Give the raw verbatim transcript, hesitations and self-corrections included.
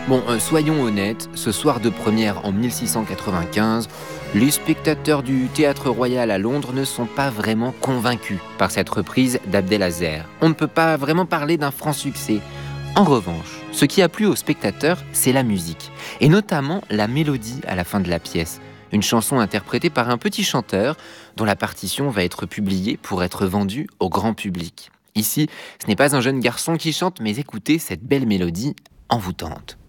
Bon, euh, soyons honnêtes, ce soir de première en mille six cent quatre-vingt-quinze, les spectateurs du Théâtre Royal à Londres ne sont pas vraiment convaincus par cette reprise d'Abdelazer. On ne peut pas vraiment parler d'un franc succès. En revanche, ce qui a plu aux spectateurs, c'est la musique, et notamment la mélodie à la fin de la pièce. Une chanson interprétée par un petit chanteur dont la partition va être publiée pour être vendue au grand public. Ici, ce n'est pas un jeune garçon qui chante, mais écoutez cette belle mélodie envoûtante.